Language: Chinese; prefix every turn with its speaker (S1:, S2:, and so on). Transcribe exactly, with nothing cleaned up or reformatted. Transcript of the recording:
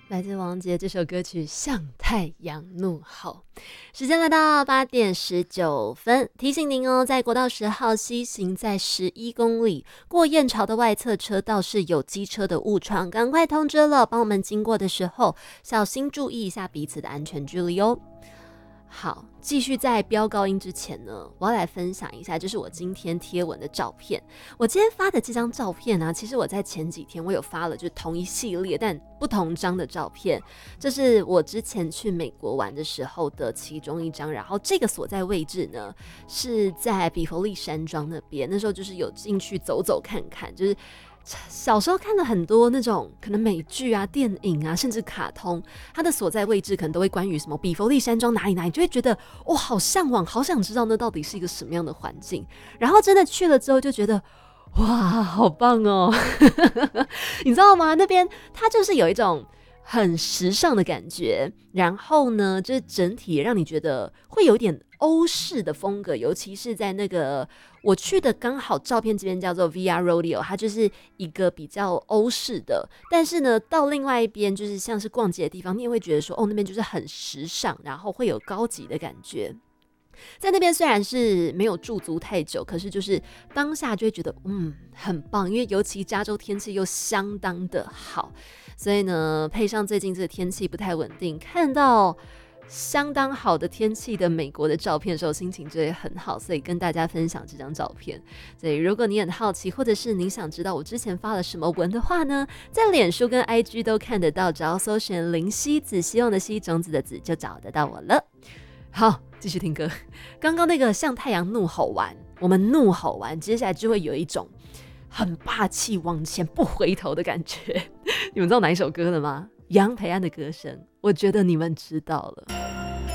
S1: 来自王杰这首歌曲《向太阳怒吼》。时间来到八点十九分，提醒您哦，在国道十号西行在十一公里，过燕巢的外侧车道是有机车的误闯，赶快通知了，帮我们经过的时候小心注意一下彼此的安全距离哦。好，继续在飙高音之前呢，我要来分享一下，就是我今天贴文的照片。我今天发的这张照片啊，其实我在前几天我有发了，就是同一系列但不同张的照片。这是我之前去美国玩的时候的其中一张，然后这个所在位置呢是在比佛利山庄那边，那时候就是有进去走走看看，就是。小时候看了很多那种可能美剧啊、电影啊，甚至卡通，它的所在位置可能都会关于什么比佛利山庄哪里哪里，就会觉得哇，好向往，好想知道那到底是一个什么样的环境。然后真的去了之后，就觉得哇，好棒哦！你知道吗？那边它就是有一种很时尚的感觉，然后呢，就是整体让你觉得会有点欧式的风格，尤其是在那个我去的刚好照片这边叫做 V R Rodeo， 它就是一个比较欧式的，但是呢，到另外一边就是像是逛街的地方，你也会觉得说，哦，那边就是很时尚，然后会有高级的感觉。在那边虽然是没有驻足太久，可是就是当下就会觉得嗯很棒，因为尤其加州天气又相当的好，所以呢配上最近这个天气不太稳定，看到相当好的天气的美国的照片的时候，心情就会很好，所以跟大家分享这张照片。所以如果你很好奇，或者是你想知道我之前发了什么文的话呢，在脸书跟 I G 都看得到，只要搜寻林夕子，希望的希，种子的子，就找得到我了。好，继续听歌。刚刚那个向太阳怒吼完，我们怒吼完，接下来就会有一种很霸气往前不回头的感觉。你们知道哪一首歌了吗？杨培安的歌声，我觉得你们知道了。